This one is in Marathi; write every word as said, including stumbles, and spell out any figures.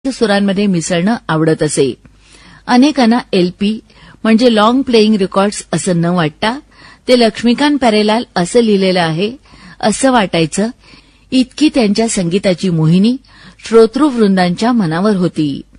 सुरांमध्ये मिसळणं आवडत असे. अनेकांना एलपी म्हणजे लॉंग प्लेईंग रेकॉर्ड्स असं न वाटता ते लक्ष्मीकांत प्यारेलाल असं लिहिलेलं आहे असं वाटायचं. इतकी त्यांच्या संगीताची मोहिनी श्रोतृवृंदांच्या मनावर होती.